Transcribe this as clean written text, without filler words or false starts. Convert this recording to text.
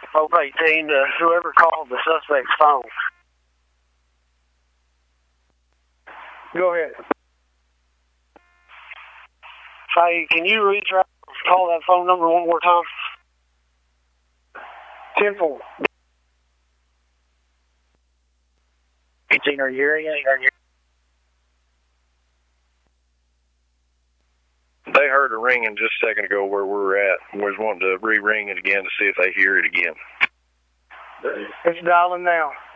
Hope 18, whoever called the suspect's phone. Go ahead. Hey, can you call that phone number one more time? 10-4. 18, are you hearing it? They heard a ringing just a second ago where we were at. We was wanting to re-ring it again to see if they hear it again. It's dialing now.